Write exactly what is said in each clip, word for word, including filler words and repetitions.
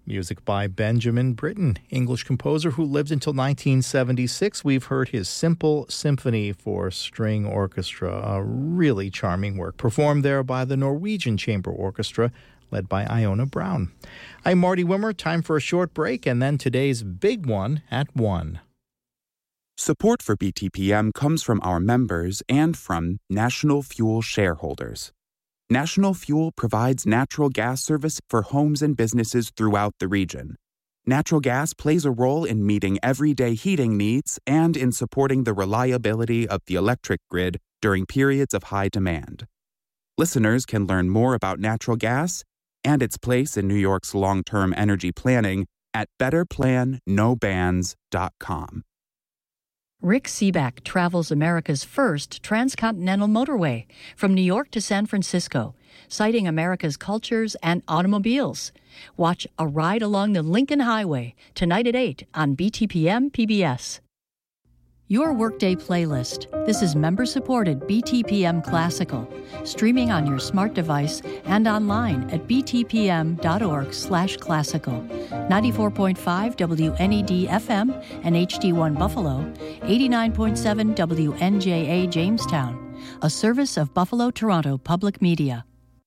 Music by Benjamin Britten, English composer who lived until nineteen seventy-six. We've heard his Simple Symphony for String Orchestra, a really charming work, performed there by the Norwegian Chamber Orchestra, led by Iona Brown. I'm Marty Wimmer. Time for a short break, and then today's big one at one. Support for B T P M comes from our members and from National Fuel shareholders. National Fuel provides natural gas service for homes and businesses throughout the region. Natural gas plays a role in meeting everyday heating needs and in supporting the reliability of the electric grid during periods of high demand. Listeners can learn more about natural gas and its place in New York's long-term energy planning at better plan no bans dot com. Rick Seeback travels America's first transcontinental motorway from New York to San Francisco, citing America's cultures and automobiles. Watch A Ride Along the Lincoln Highway tonight at eight on B T P M P B S. Your Workday Playlist. This is member-supported B T P M Classical, streaming on your smart device and online at b t p m dot org slash classical. ninety-four point five W N E D F M and H D one Buffalo, eighty-nine point seven W N J A Jamestown, a service of Buffalo Toronto Public Media.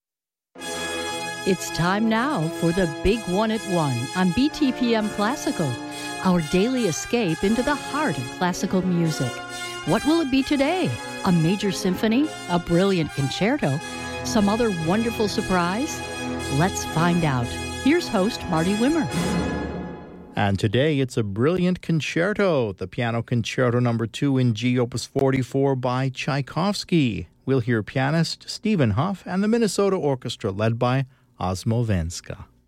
It's time now for the Big One at One on B T P M Classical, our daily escape into the heart of classical music. What will it be today? A major symphony? A brilliant concerto? Some other wonderful surprise? Let's find out. Here's host Marty Wimmer. And today it's a brilliant concerto, the Piano Concerto number two in G, Opus forty-four by Tchaikovsky. We'll hear pianist Stephen Hough and the Minnesota Orchestra led by Osmo Venska.